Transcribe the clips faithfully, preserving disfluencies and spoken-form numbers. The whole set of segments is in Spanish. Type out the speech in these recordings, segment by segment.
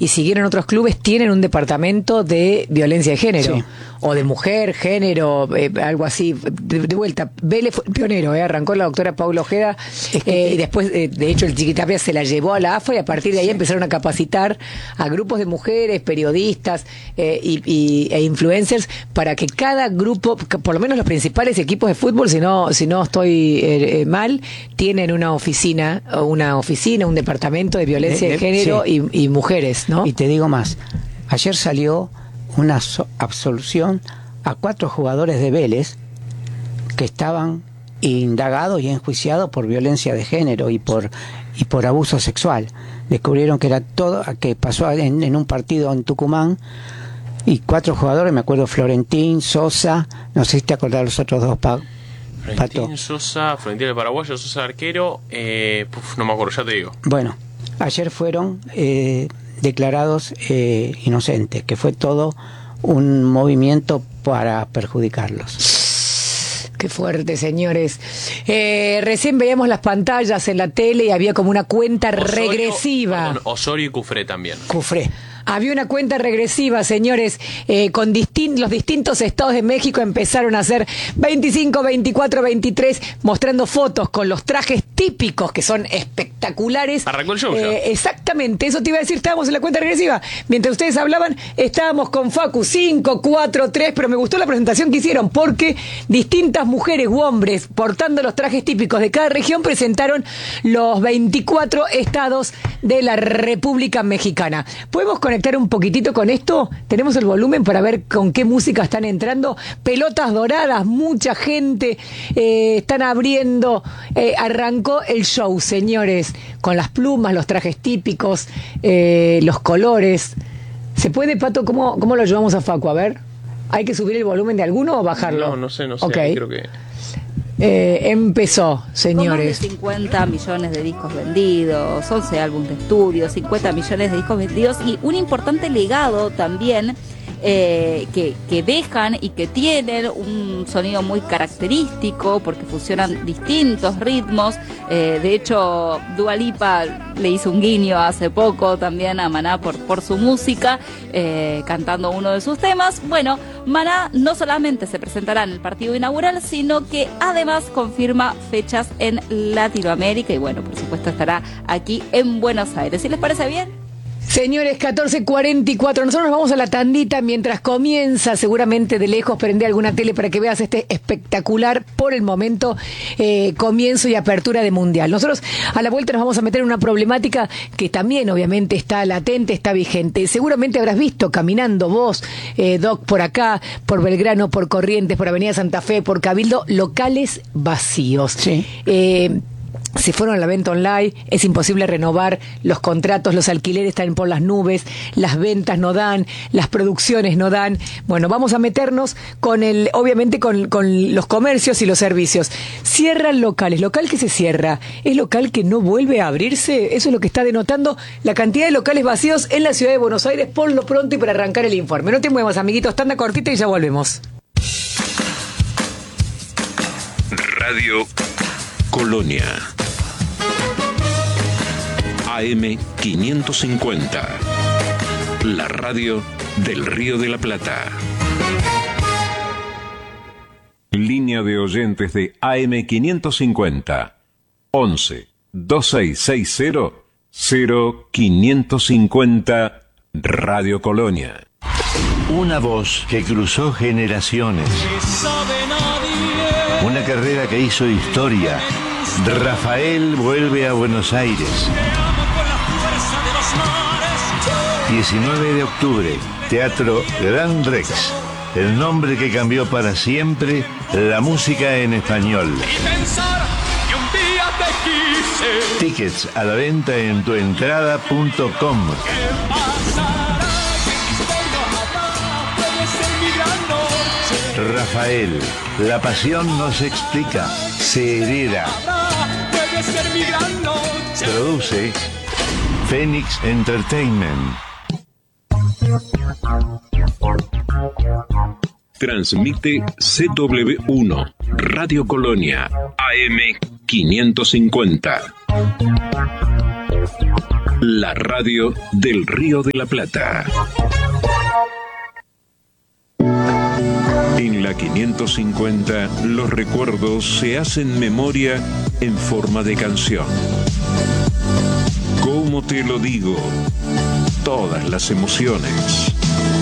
y siguieron otros clubes, tienen un departamento de violencia de género, sí. o de mujer, género, eh, algo así. De, de vuelta, Vélez fue pionero, eh, arrancó la doctora Paula Ojeda, es que, eh, y después, eh, de hecho, el Chiquitapia se la llevó a la A F A y a partir de ahí sí. empezaron a capacitar a grupos de mujeres, periodistas eh, y, y, e influencers para que cada grupo, por lo menos los principales equipos de fútbol, si no, si no estoy eh, eh, mal, tienen una oficina, una oficina, un departamento de violencia de, de, de género sí. y, y mujeres, ¿no? Y te digo más, ayer salió una so- absolución a cuatro jugadores de Vélez que estaban indagados y enjuiciados por violencia de género y por y por abuso sexual. Descubrieron que era todo, que pasó en, en un partido en Tucumán, y cuatro jugadores, me acuerdo, Florentín, Sosa, no sé si te acordás los otros dos, pa, Florentín, Pato. Sosa, Florentín el paraguayo, Sosa arquero, eh, puf, no me acuerdo, ya te digo. Bueno, ayer fueron eh, declarados eh, inocentes, que fue todo un movimiento para perjudicarlos. Qué fuerte, señores. Eh, recién veíamos las pantallas en la tele y había como una cuenta Osorio, regresiva. Perdón, Osorio y Cufré también. Cufré. Había una cuenta regresiva, señores, eh, con distin- los distintos estados de México empezaron a hacer veinticinco, veinticuatro, veintitrés, mostrando fotos con los trajes típicos que son espectaculares. Arrancó el show eh, ya. Exactamente, eso te iba a decir, estábamos en la cuenta regresiva. Mientras ustedes hablaban, estábamos con Facu, cinco, cuatro, tres, pero me gustó la presentación que hicieron porque distintas mujeres u hombres portando los trajes típicos de cada región presentaron los veinticuatro estados de la República Mexicana. ¿Podemos conectar un poquitito con esto? Tenemos el volumen para ver con qué música están entrando. Pelotas doradas, mucha gente, eh, están abriendo, eh, arrancó el show, señores, con las plumas, los trajes típicos, eh, los colores. ¿Se puede, Pato? ¿Cómo, cómo lo llevamos a Facu? A ver, ¿hay que subir el volumen de alguno o bajarlo? No, no sé, no sé, okay. creo que... Eh, empezó, señores. Con más de cincuenta millones de discos vendidos, once álbumes de estudio, cincuenta millones de discos vendidos y un importante legado también eh, que, que dejan y que tienen un sonido muy característico porque fusionan distintos ritmos. Eh, de hecho, Dua Lipa le hizo un guiño hace poco también a Maná por, por su música, eh, cantando uno de sus temas. Bueno, Maná no solamente se presentará en el partido inaugural, sino que además confirma fechas en Latinoamérica y bueno, por supuesto estará aquí en Buenos Aires. ¿Sí les parece bien? Señores, catorce cuarenta y cuatro, nosotros nos vamos a la tandita mientras comienza, seguramente de lejos, prende alguna tele para que veas este espectacular, por el momento, eh, comienzo y apertura de Mundial. Nosotros a la vuelta nos vamos a meter en una problemática que también obviamente está latente, está vigente. Seguramente habrás visto caminando vos, eh, Doc, por acá, por Belgrano, por Corrientes, por Avenida Santa Fe, por Cabildo, locales vacíos. Sí. Eh, se fueron a la venta online, es imposible renovar los contratos, los alquileres están por las nubes, las ventas no dan, las producciones no dan. Bueno, vamos a meternos con el, obviamente con, con los comercios y los servicios. Cierran locales, local que se cierra, es local que no vuelve a abrirse, eso es lo que está denotando la cantidad de locales vacíos en la ciudad de Buenos Aires por lo pronto y para arrancar el informe. No te muevas, amiguitos, tanda cortita y ya volvemos. Radio Colonia A M quinientos cincuenta, la radio del Río de la Plata. Línea de oyentes de A M quinientos cincuenta, once, veintiséis sesenta, cero quinientos cincuenta, Radio Colonia. Una voz que cruzó generaciones. Una carrera que hizo historia. Rafael vuelve a Buenos Aires. diecinueve de octubre, Teatro Gran Rex. El nombre que cambió para siempre la música en español. Tickets a la venta en tuentrada punto com. Rafael, la pasión no se explica, se hereda. Produce Phoenix Entertainment. Transmite C W uno, Radio Colonia, A M quinientos cincuenta. La radio del Río de la Plata. En la quinientos cincuenta, los recuerdos se hacen memoria en forma de canción. ¿Cómo te lo digo? Todas las emociones.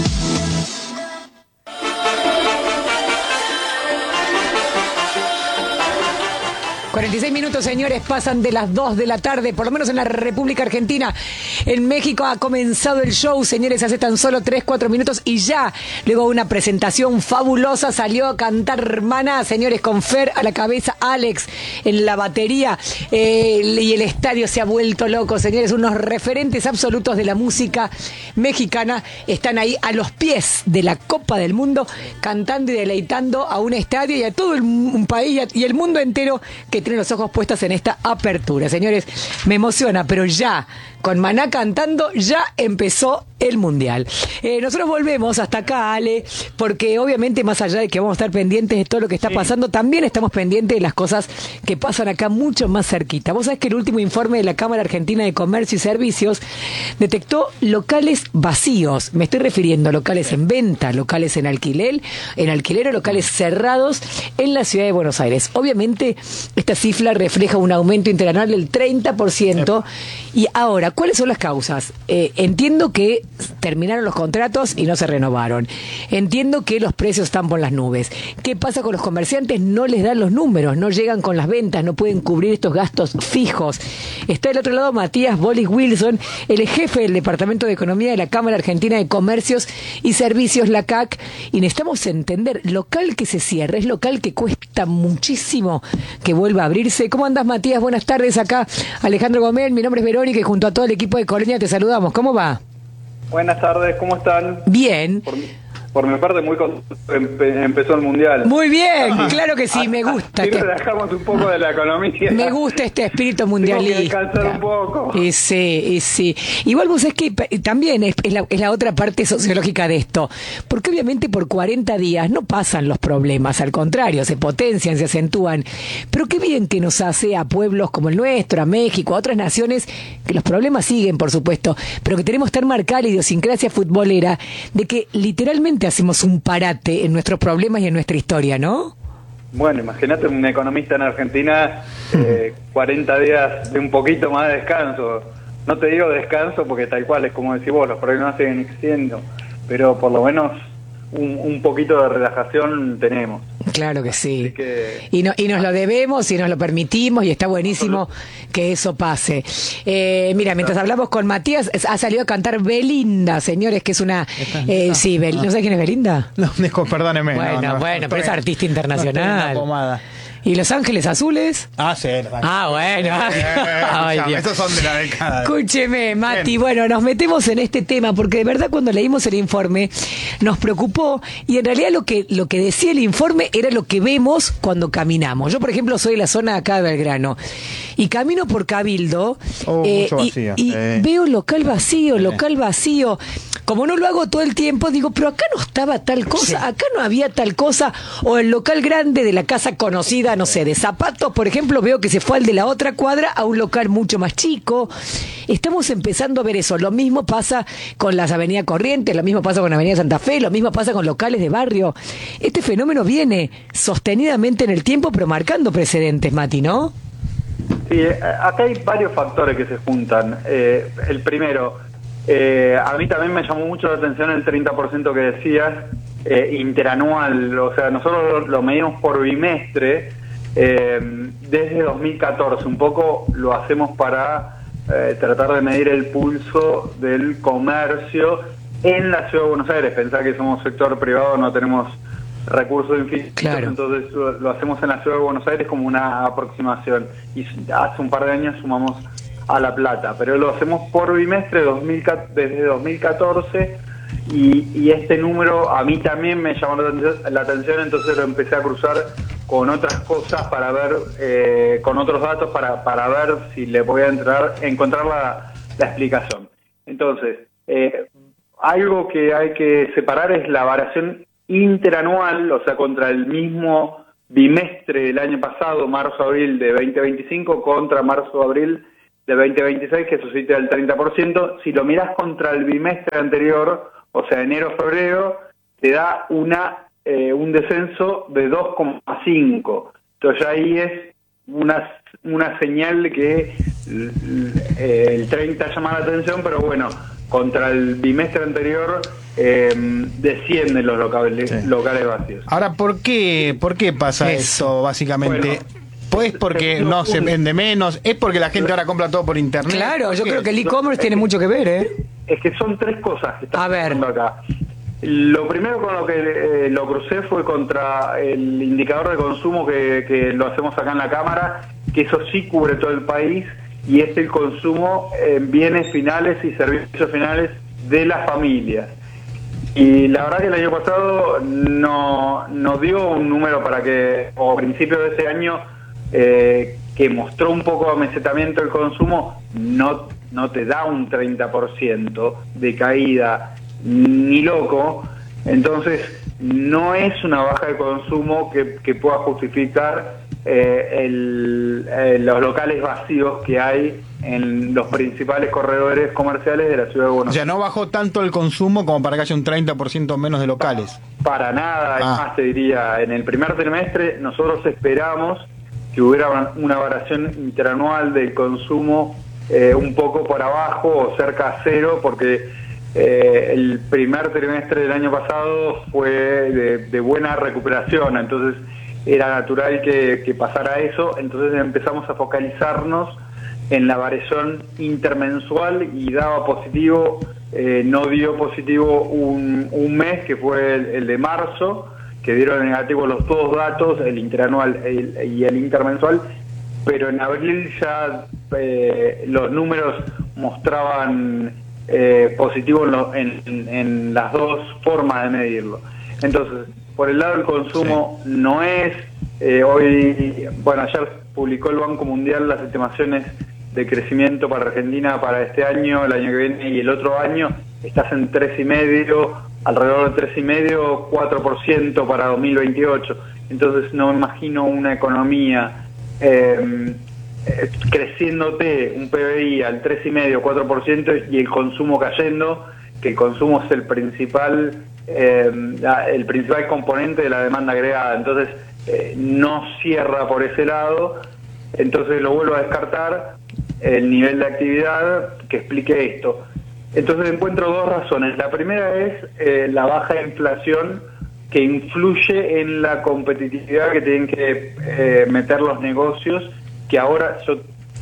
cuarenta y seis minutos, señores, pasan de las dos de la tarde, por lo menos en la República Argentina. En México ha comenzado el show, señores, hace tan solo tres, cuatro minutos y ya, luego de una presentación fabulosa, salió a cantar Maná, señores, con Fer a la cabeza, Alex en la batería, eh, y el estadio se ha vuelto loco, señores, unos referentes absolutos de la música mexicana están ahí a los pies de la Copa del Mundo, cantando y deleitando a un estadio y a todo el, un país y el mundo entero que tiene los ojos puestos en esta apertura. Señores, me emociona, pero ya, con Maná cantando, ya empezó el Mundial. Eh, nosotros volvemos hasta acá, Ale, porque obviamente más allá de que vamos a estar pendientes de todo lo que está pasando, también estamos pendientes de las cosas que pasan acá mucho más cerquita. Vos sabés que el último informe de la Cámara Argentina de Comercio y Servicios detectó locales vacíos. Me estoy refiriendo a locales en venta, locales en alquiler, en alquiler o locales cerrados en la ciudad de Buenos Aires. Obviamente, esta cifra refleja un aumento interanual del treinta por ciento. Y ahora, ¿cuáles son las causas? Eh, entiendo que terminaron los contratos y no se renovaron. Entiendo que los precios están por las nubes. ¿Qué pasa con los comerciantes? No les dan los números, no llegan con las ventas, no pueden cubrir estos gastos fijos. Está del otro lado Matías Bolis Wilson, el jefe del Departamento de Economía de la Cámara Argentina de Comercios y Servicios, la C A C, y necesitamos entender, local que se cierra, es local que cuesta muchísimo que vuelva a abrirse. ¿Cómo andás, Matías? Buenas tardes, acá Alejandro Gómez, mi nombre es Verónica y junto a todo el equipo de Colonia te saludamos. ¿Cómo va? Buenas tardes, ¿cómo están? Bien. Por, por mi parte, muy contento. Empe, empezó el Mundial. Muy bien, claro que sí, me gusta. Y relajamos un poco de la economía. Me gusta este espíritu mundialista. Tengo que descansar un poco. Y sí, y sí. Igual vos es que también es, es, la, es la otra parte sociológica de esto. Porque obviamente por cuarenta días no pasan los problemas, al contrario, se potencian, se acentúan. Pero qué bien que nos hace a pueblos como el nuestro, a México, a otras naciones, que los problemas siguen, por supuesto, pero que tenemos tan marcada la idiosincrasia futbolera de que literalmente hacemos un parate en nuestros problemas y en nuestra historia, ¿no? Bueno, imagínate un economista en Argentina, eh, cuarenta días de un poquito más de descanso. No te digo descanso porque tal cual es como decís vos, los problemas siguen existiendo, pero por lo menos un, un poquito de relajación tenemos. Claro que sí. Así que, y, no, y nos lo debemos y nos lo permitimos y está buenísimo que eso pase. Eh, mira, mientras hablamos con Matías, ha salido a cantar Belinda, señores, que es una... Eh, sí, Bel, ¿no sabes quién es Belinda? No, perdóneme. Bueno, no, no, bueno, no pero es estoy, artista internacional. No pomada. ¿Y Los Ángeles Azules? Ah, sí. Ah, bueno. Ay, Dios. Estos son de la década. Escúcheme, Mati. Bien. Bueno, nos metemos en este tema porque de verdad cuando leímos el informe nos preocupó y en realidad lo que lo que decía el informe era lo que vemos cuando caminamos. Yo, por ejemplo, soy de la zona de acá de Belgrano y camino por Cabildo oh, eh, mucho y, vacío. y eh. veo local vacío, Sí. local vacío. Como no lo hago todo el tiempo, digo, pero acá no estaba tal cosa, Sí. acá no había tal cosa, o el local grande de la casa conocida, no sé, de zapatos, por ejemplo, veo que se fue al de la otra cuadra a un local mucho más chico. Estamos empezando a ver eso. Lo mismo pasa con las Avenida Corrientes, lo mismo pasa con Avenida Santa Fe, lo mismo pasa con locales de barrio. Este fenómeno viene sostenidamente en el tiempo, pero marcando precedentes, Mati, ¿no? Sí, acá hay varios factores que se juntan. Eh, el primero, eh, a mí también me llamó mucho la atención el treinta por ciento que decías, eh, interanual. O sea, nosotros lo, lo medimos por bimestre eh, desde dos mil catorce. Un poco lo hacemos para eh, tratar de medir el pulso del comercio en la Ciudad de Buenos Aires. Pensá que somos sector privado, no tenemos recursos infinitos, Claro. Entonces lo, lo hacemos en la Ciudad de Buenos Aires como una aproximación. Y hace un par de años sumamos a La Plata, pero lo hacemos por bimestre dos mil, desde dos mil catorce y, y este número a mí también me llamó la atención, la atención, entonces lo empecé a cruzar con otras cosas para ver, eh, con otros datos para, para ver si le podía entrar, encontrar la, la explicación. Entonces, eh, algo que hay que separar es la variación interanual, o sea, contra el mismo bimestre del año pasado, marzo-abril de veinte veinticinco, contra marzo-abril de veinte veintiséis, que eso sí te da el treinta por ciento. Si lo mirás contra el bimestre anterior, o sea, enero-febrero, te da una eh, un descenso de dos coma cinco. Entonces ahí es una, una señal de que eh, el treinta llama la atención, pero bueno, contra el bimestre anterior eh, descienden los locales, Sí. locales vacíos. Ahora, ¿por qué, por qué pasa Eso. esto, básicamente? Bueno, Pues porque no se vende menos, es porque la gente ahora compra todo por internet. Claro, yo ¿Por qué? creo que el e-commerce tiene mucho que ver, ¿eh? Es que son tres cosas que están A ver. pasando acá. Lo primero con lo que eh, lo crucé fue contra el indicador de consumo que, que lo hacemos acá en la Cámara, que eso sí cubre todo el país, y es el consumo en bienes finales y servicios finales de las familias. Y la verdad que el año pasado no nos dio un número para que, o a principios de ese año, eh, que mostró un poco amesetamiento del consumo, no, no te da un treinta por ciento de caída ni loco. Entonces no es una baja de consumo que, que pueda justificar eh, el, eh, los locales vacíos que hay en los principales corredores comerciales de la ciudad de O Buenos sea, Aires. no bajó tanto el consumo como para que haya un treinta por ciento menos de locales. Para nada, es Ah. más te diría, en el primer trimestre nosotros esperamos que hubiera una variación interanual del consumo eh, un poco por abajo o cerca a cero, porque eh, el primer trimestre del año pasado fue de, de buena recuperación, entonces era natural que, que pasara eso. Entonces empezamos a focalizarnos en la variación intermensual y daba positivo, eh, no dio positivo un, un mes que fue el, el de marzo, que dieron negativo los dos datos, el interanual el, y el intermensual, pero en abril ya eh, los números mostraban eh, positivo en, lo, en, en las dos formas de medirlo. Entonces, por el lado del consumo sí. no es, eh, hoy, bueno, ayer publicó el Banco Mundial las estimaciones de crecimiento para Argentina para este año, el año que viene y el otro año. Estás en tres y medio, alrededor de tres y medio, cuatro por ciento para dos mil veintiocho. Entonces no me imagino una economía eh, eh, creciéndote un P B I al tres y medio, cuatro por ciento y el consumo cayendo, que el consumo es el principal eh, el principal componente de la demanda agregada. Entonces eh, no cierra por ese lado. Entonces lo vuelvo a descartar, el nivel de actividad que explique esto. Entonces encuentro dos razones. La primera es eh, la baja inflación, que influye en la competitividad que tienen que eh, meter los negocios, que ahora, yo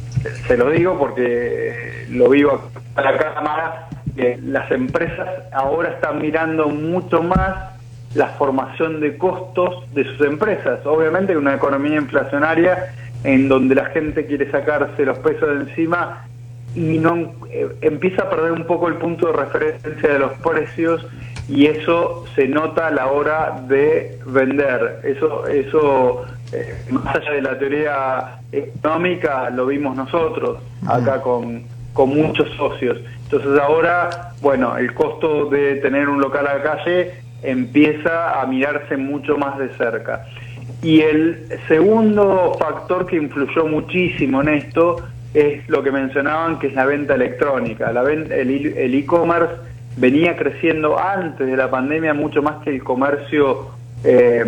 se lo digo porque lo vivo a la cámara, que las empresas ahora están mirando mucho más la formación de costos de sus empresas. Obviamente en una economía inflacionaria en donde la gente quiere sacarse los pesos de encima y no eh, empieza a perder un poco el punto de referencia de los precios, y eso se nota a la hora de vender. Eso, eso eh, más allá de la teoría económica, lo vimos nosotros acá con, con muchos socios. Entonces ahora, bueno, el costo de tener un local a la calle empieza a mirarse mucho más de cerca. Y el segundo factor que influyó muchísimo en esto es lo que mencionaban, que es la venta electrónica. La venta, el e-commerce venía creciendo antes de la pandemia mucho más que el comercio eh,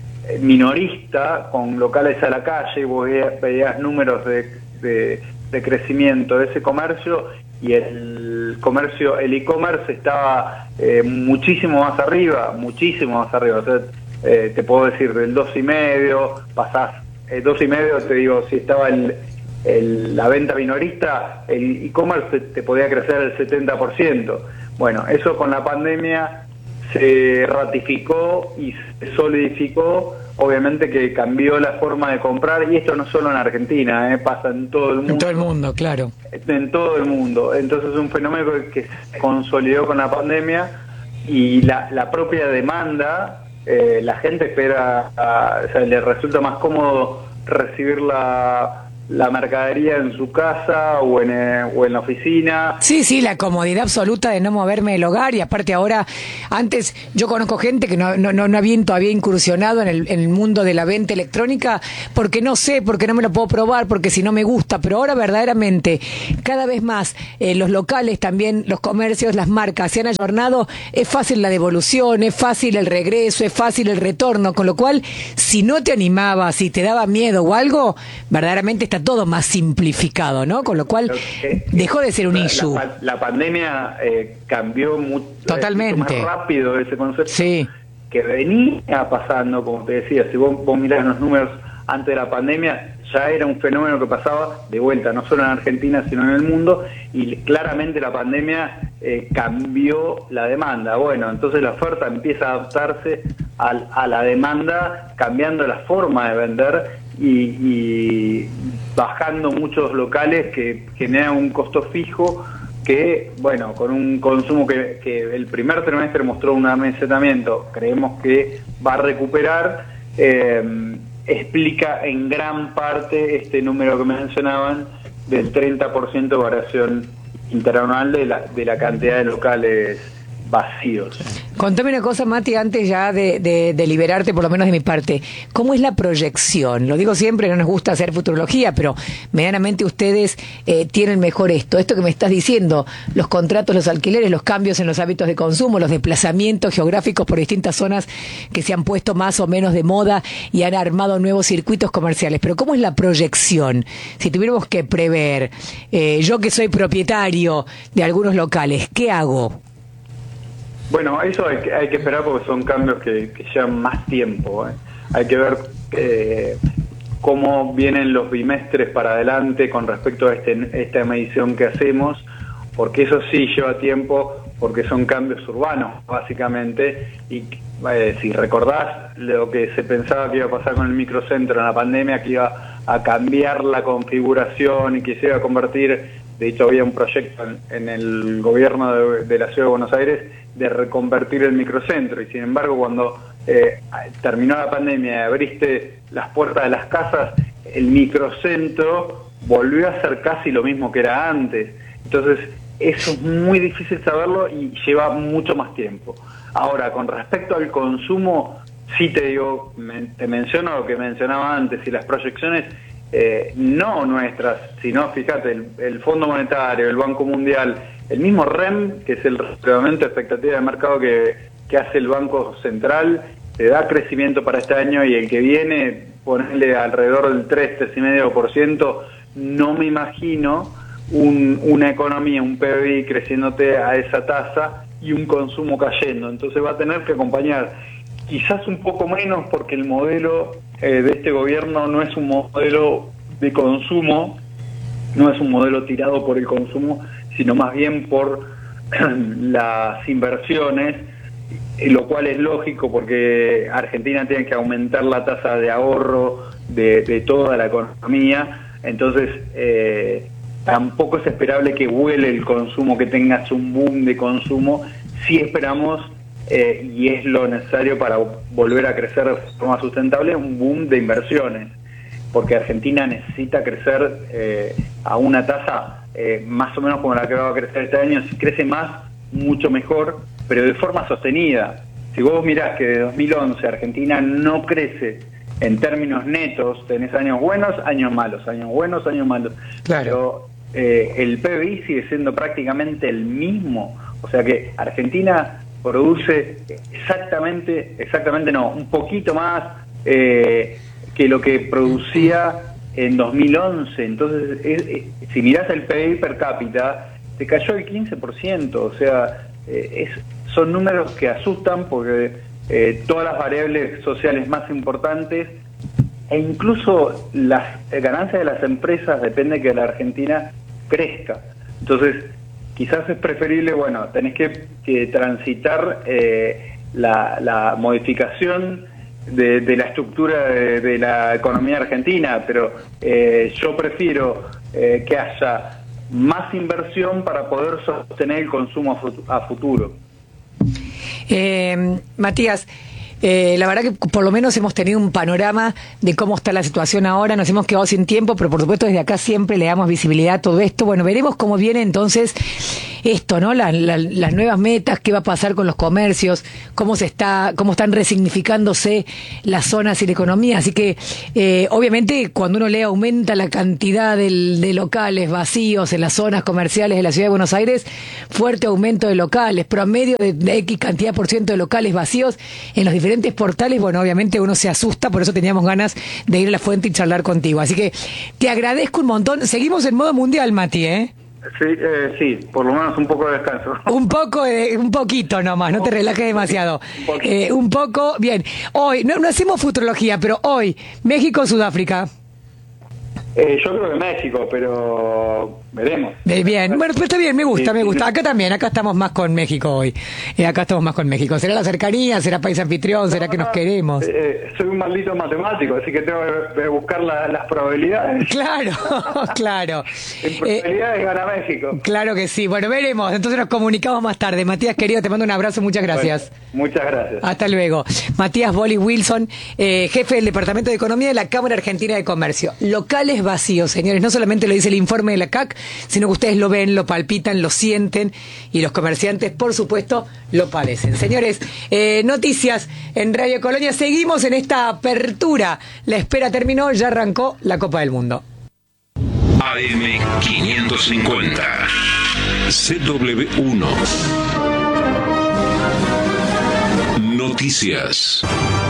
minorista, con locales a la calle. Vos veías, veías números de, de, de crecimiento de ese comercio, y el comercio, el e-commerce estaba eh, muchísimo más arriba, muchísimo más arriba. O sea, eh, te puedo decir del dos y medio, pasás eh, dos y medio, te digo, si estaba el El, la venta minorista, el e-commerce te podía crecer el setenta por ciento. Bueno, eso con la pandemia se ratificó y se solidificó. Obviamente que cambió la forma de comprar, y esto no solo en Argentina, eh, pasa en todo el mundo. En todo el mundo, claro. En todo el mundo. Entonces es un fenómeno que se consolidó con la pandemia, y la, la propia demanda, eh, la gente espera, a, o sea, le resulta más cómodo recibir la la mercadería en su casa o en, eh, o en la oficina. Sí, sí, la comodidad absoluta de no moverme del hogar, y aparte ahora, antes yo conozco gente que no, no, no, no habían todavía incursionado en el, en el mundo de la venta electrónica porque no sé, porque no me lo puedo probar, porque si no me gusta, pero ahora verdaderamente cada vez más eh, los locales también, los comercios, las marcas se han ayornado, es fácil la devolución, es fácil el regreso, es fácil el retorno, con lo cual si no te animabas, si te daba miedo o algo, verdaderamente está todo más simplificado, ¿no? Con lo cual eh, dejó de ser un la, issue. La, la pandemia eh, cambió mucho, Totalmente. mucho más rápido ese concepto Sí. que venía pasando, como te decía, si vos, vos mirás los números antes de la pandemia, ya era un fenómeno que pasaba de vuelta, no solo en Argentina, sino en el mundo, y claramente la pandemia eh, cambió la demanda. Bueno, entonces la oferta empieza a adaptarse a, a la demanda, cambiando la forma de vender y, y bajando muchos locales que generan un costo fijo que, bueno, con un consumo que, que el primer trimestre mostró un amesetamiento, creemos que va a recuperar, eh, explica en gran parte este número que mencionaban del treinta por ciento de variación interanual de la, de la cantidad de locales vacíos. Contame una cosa, Mati, antes ya de, de, de liberarte, por lo menos de mi parte. ¿Cómo es la proyección? Lo digo siempre, no nos gusta hacer futurología, pero medianamente ustedes eh, tienen mejor esto. Esto que me estás diciendo, los contratos, los alquileres, los cambios en los hábitos de consumo, los desplazamientos geográficos por distintas zonas que se han puesto más o menos de moda y han armado nuevos circuitos comerciales. Pero ¿cómo es la proyección? Si tuviéramos que prever, eh, yo que soy propietario de algunos locales, ¿qué hago? Bueno, eso hay que, hay que esperar porque son cambios que, que llevan más tiempo. ¿eh? Hay que ver eh, cómo vienen los bimestres para adelante con respecto a este, esta medición que hacemos, porque eso sí lleva tiempo, porque son cambios urbanos, básicamente, y eh, si recordás lo que se pensaba que iba a pasar con el microcentro en la pandemia, que iba a cambiar la configuración y que se iba a convertir, de hecho había un proyecto en, en el gobierno de, de la Ciudad de Buenos Aires de reconvertir el microcentro, y sin embargo cuando eh, terminó la pandemia y abriste las puertas de las casas, el microcentro volvió a ser casi lo mismo que era antes. Entonces eso es muy difícil saberlo y lleva mucho más tiempo. Ahora, con respecto al consumo, sí te digo, me, te menciono lo que mencionaba antes, y las proyecciones eh, no nuestras, sino, fíjate, el, el Fondo Monetario, el Banco Mundial, el mismo R E M, que es el Reglamento de Expectativa de Mercado que, que hace el Banco Central, te da crecimiento para este año, y el que viene, ponerle alrededor del tres, tres coma cinco por ciento, no me imagino un, una economía, un P B I creciéndote a esa tasa y un consumo cayendo. Entonces va a tener que acompañar, quizás un poco menos, porque el modelo eh, de este gobierno no es un modelo de consumo, no es un modelo tirado por el consumo, sino más bien por las inversiones, lo cual es lógico porque Argentina tiene que aumentar la tasa de ahorro de, de toda la economía. Entonces eh, tampoco es esperable que vuele el consumo, que tengas un boom de consumo. Sí esperamos, eh, y es lo necesario para volver a crecer de forma sustentable, un boom de inversiones, porque Argentina necesita crecer eh, a una tasa eh, más o menos como la que va a crecer este año. Si crece más, mucho mejor, pero de forma sostenida. Si vos mirás que de dos mil once Argentina no crece en términos netos, tenés años buenos, años malos, años buenos, años malos. Claro. Pero eh, el P B I sigue siendo prácticamente el mismo. O sea que Argentina produce exactamente, exactamente no, un poquito más eh, que lo que producía en dos mil once. Entonces, es, es, si mirás el P B I per cápita, te cayó el quince por ciento. O sea, eh, es, son números que asustan porque eh, todas las variables sociales más importantes e incluso las ganancias de las empresas depende que la Argentina crezca. Entonces, quizás es preferible, bueno, tenés que, que transitar eh, la, la modificación de, de la estructura de, de la economía argentina, pero eh, yo prefiero eh, que haya más inversión para poder sostener el consumo a futuro. Eh, Matías, Eh, la verdad que por lo menos hemos tenido un panorama de cómo está la situación ahora. Nos hemos quedado sin tiempo, pero por supuesto desde acá siempre le damos visibilidad a todo esto. Bueno, veremos cómo viene entonces esto, ¿no? La, la, las nuevas metas, qué va a pasar con los comercios, cómo se está, cómo están resignificándose las zonas y la economía. Así que, eh, obviamente, cuando uno lee aumenta la cantidad del, de locales vacíos en las zonas comerciales de la Ciudad de Buenos Aires, fuerte aumento de locales, promedio de, de X cantidad por ciento de locales vacíos en los diferentes portales. Bueno, obviamente uno se asusta, por eso teníamos ganas de ir a la fuente y charlar contigo. Así que te agradezco un montón. Seguimos en modo mundial, Mati, ¿eh? Sí, eh, sí, por lo menos un poco de descanso. Un poco, de, un poquito nomás, no te relajes demasiado. Un, eh, un poco, bien. Hoy, no, no hacemos futurología, pero hoy, México-Sudáfrica. Eh, yo creo que México, pero veremos. Eh, bien, bueno, pero está bien, me gusta, Sí, me sí, gusta. sí. Acá también, acá estamos más con México hoy. Eh, acá estamos más con México. ¿Será la cercanía? ¿Será país anfitrión? ¿Será No, que nos no, queremos? eh, soy un maldito matemático, así que tengo que buscar la- las probabilidades. Claro, claro. En Eh, probabilidades gana México. claro que sí. Bueno, veremos. Entonces nos comunicamos más tarde. Matías, querido, te mando un abrazo. Muchas gracias. Bueno, muchas gracias. Hasta luego. Matías Bolis Wilson, eh, jefe del Departamento de Economía de la Cámara Argentina de Comercio. Locales vacíos, señores. No solamente lo dice el informe de la C A C, sino que ustedes lo ven, lo palpitan, lo sienten y los comerciantes, por supuesto, lo padecen. Señores, eh, noticias en Radio Colonia. Seguimos en esta apertura. La espera terminó, ya arrancó la Copa del Mundo. A M quinientos cincuenta, C W uno. Noticias.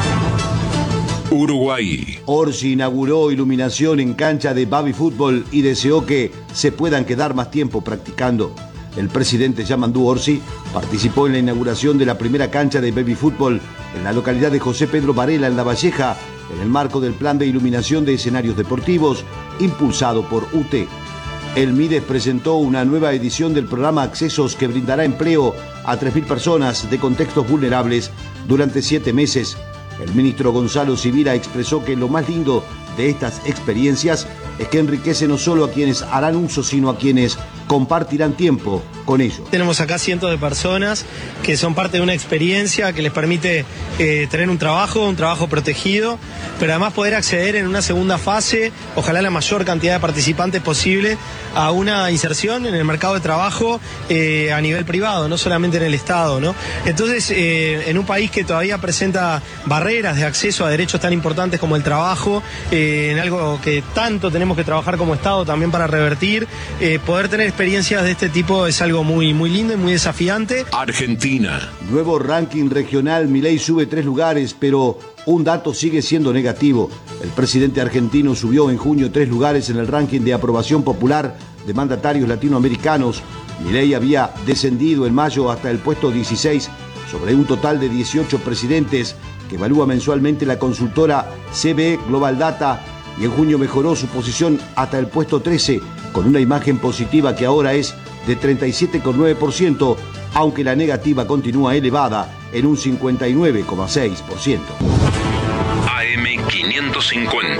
Uruguay. Orsi inauguró iluminación en cancha de baby fútbol y deseó que se puedan quedar más tiempo practicando. El presidente Yamandú Orsi participó en la inauguración de la primera cancha de baby fútbol en la localidad de José Pedro Varela, en La Valleja, en el marco del plan de iluminación de escenarios deportivos impulsado por U T. El Mides presentó una nueva edición del programa Accesos que brindará empleo a tres mil personas de contextos vulnerables durante siete meses. El ministro Gonzalo Sibira expresó que lo más lindo de estas experiencias es que enriquece no solo a quienes harán uso, sino a quienes compartirán tiempo con ellos. Tenemos acá cientos de personas que son parte de una experiencia que les permite eh, tener un trabajo, un trabajo protegido, pero además poder acceder en una segunda fase, ojalá la mayor cantidad de participantes posible, a una inserción en el mercado de trabajo eh, a nivel privado, no solamente en el Estado, ¿no? Entonces, eh, en un país que todavía presenta barreras de acceso a derechos tan importantes como el trabajo, eh, en algo que tanto tenemos que trabajar como Estado también para revertir, eh, poder tener experiencias de este tipo es algo muy, muy lindo y muy desafiante. Argentina. Nuevo ranking regional, Milei sube tres lugares, pero un dato sigue siendo negativo. El presidente argentino subió en junio tres lugares en el ranking de aprobación popular de mandatarios latinoamericanos. Milei había descendido en mayo hasta el puesto dieciséis sobre un total de dieciocho presidentes que evalúa mensualmente la consultora C B E Global Data, y en junio mejoró su posición hasta el puesto trece, con una imagen positiva que ahora es de treinta y siete coma nueve por ciento, aunque la negativa continúa elevada en un cincuenta y nueve coma seis por ciento. A M quinientos cincuenta.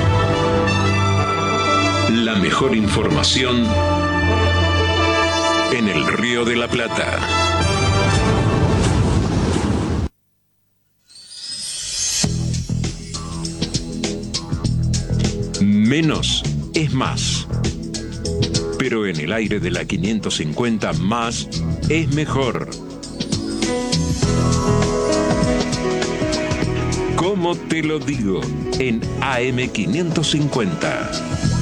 La mejor información en el Río de la Plata. Menos es más. Pero en el aire de la quinientos cincuenta, más es mejor. ¿Cómo te lo digo? En A M quinientos cincuenta.